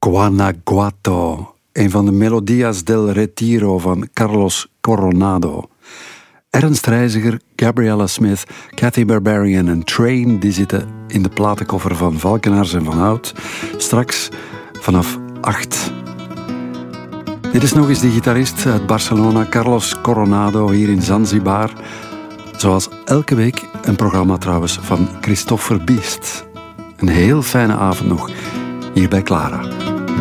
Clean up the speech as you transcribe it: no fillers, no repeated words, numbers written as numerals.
Guanajuato, een van de Melodías del Retiro van Carlos Coronado. Ernst Reiziger, Gabriella Smith, Cathy Barbarian en Train die zitten in de platenkoffer van Valkenaars en Van Hout. Straks vanaf 8. Dit is nog eens de gitarist uit Barcelona, Carlos Coronado, hier in Zanzibar. Zoals elke week een programma trouwens van Christopher Biest. Een heel fijne avond nog hier bij Clara.